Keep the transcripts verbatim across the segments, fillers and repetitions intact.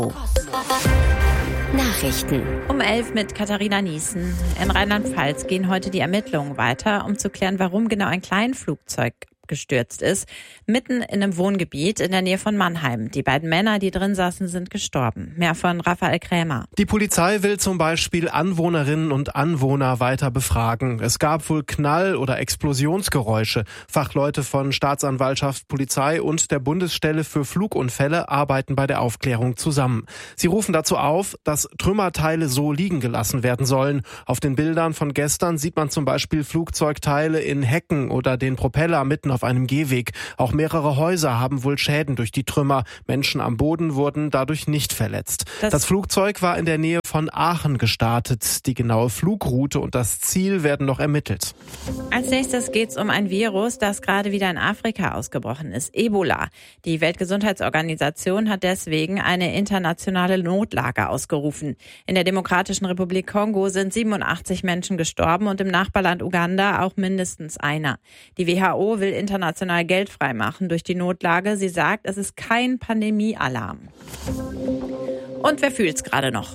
Nachrichten. Um elf mit Katharina Niesen. In Rheinland-Pfalz gehen heute die Ermittlungen weiter, um zu klären, warum genau ein Kleinflugzeug gestürzt ist, mitten in einem Wohngebiet in der Nähe von Mannheim. Die beiden Männer, die drin saßen, sind gestorben. Mehr von Raphael Krämer. Die Polizei will zum Beispiel Anwohnerinnen und Anwohner weiter befragen. Es gab wohl Knall- oder Explosionsgeräusche. Fachleute von Staatsanwaltschaft, Polizei und der Bundesstelle für Flugunfälle arbeiten bei der Aufklärung zusammen. Sie rufen dazu auf, dass Trümmerteile so liegen gelassen werden sollen. Auf den Bildern von gestern sieht man zum Beispiel Flugzeugteile in Hecken oder den Propeller mitten auf einem Gehweg. Auch mehrere Häuser haben wohl Schäden durch die Trümmer. Menschen am Boden wurden dadurch nicht verletzt. Das, das Flugzeug war in der Nähe von Aachen gestartet. Die genaue Flugroute und das Ziel werden noch ermittelt. Als nächstes geht es um ein Virus, das gerade wieder in Afrika ausgebrochen ist. Ebola. Die Weltgesundheitsorganisation hat deswegen eine internationale Notlage ausgerufen. In der Demokratischen Republik Kongo sind siebenundachtzig Menschen gestorben und im Nachbarland Uganda auch mindestens einer. Die W H O will international Geld freimachen durch die Notlage. Sie sagt, es ist kein Pandemiealarm. Und wer fühlt's gerade noch?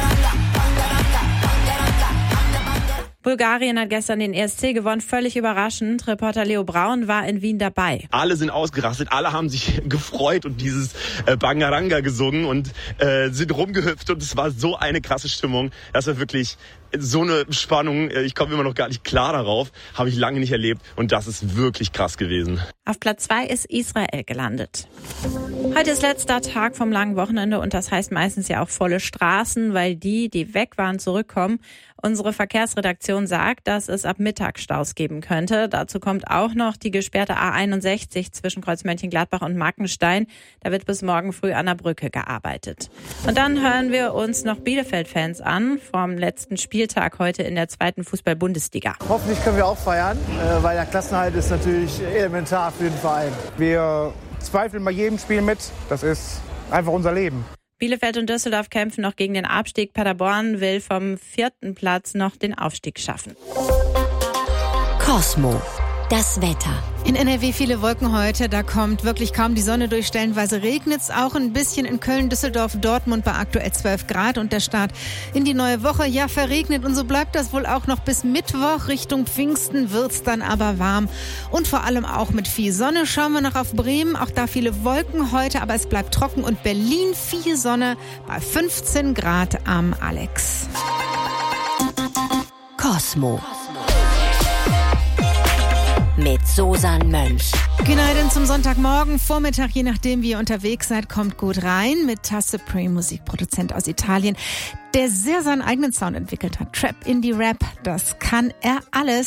Bulgarien hat gestern den E S C gewonnen, völlig überraschend. Reporter Leo Braun war in Wien dabei. Alle sind ausgerastet, alle haben sich gefreut und dieses äh, Bangaranga gesungen und äh, sind rumgehüpft und es war so eine krasse Stimmung. Das war wirklich so eine Spannung. Ich komme immer noch gar nicht klar darauf, habe ich lange nicht erlebt und das ist wirklich krass gewesen. Auf Platz zwei ist Israel gelandet. Heute ist letzter Tag vom langen Wochenende und das heißt meistens ja auch volle Straßen, weil die, die weg waren, zurückkommen. Unsere Verkehrsredaktion sagt, dass es ab Mittag Staus geben könnte. Dazu kommt auch noch die gesperrte A einundsechzig zwischen Kreuz-Mönchengladbach und Markenstein. Da wird bis morgen früh an der Brücke gearbeitet. Und dann hören wir uns noch Bielefeld-Fans an vom letzten Spieltag heute in der zweiten Fußball-Bundesliga. Hoffentlich können wir auch feiern, weil der Klassenerhalt ist natürlich elementar für den Verein. Wir zweifeln bei jedem Spiel mit. Das ist einfach unser Leben. Bielefeld und Düsseldorf kämpfen noch gegen den Abstieg. Paderborn will vom vierten Platz noch den Aufstieg schaffen. Cosmo. Das Wetter. In N R W viele Wolken heute, da kommt wirklich kaum die Sonne durch, stellenweise regnet es auch ein bisschen in Köln, Düsseldorf, Dortmund bei aktuell zwölf Grad und der Start in die neue Woche, ja verregnet und so bleibt das wohl auch noch bis Mittwoch, Richtung Pfingsten wird's dann aber warm und vor allem auch mit viel Sonne. Schauen wir noch auf Bremen, auch da viele Wolken heute, aber es bleibt trocken und Berlin viel Sonne bei fünfzehn Grad am Alex. Cosmo. Mit Susan Mönch. Genau, zum Sonntagmorgen, Vormittag, je nachdem wie ihr unterwegs seid, kommt gut rein mit Taz Supreme, Musikproduzent aus Italien, der sehr seinen eigenen Sound entwickelt hat. Trap, Indie, Rap, das kann er alles.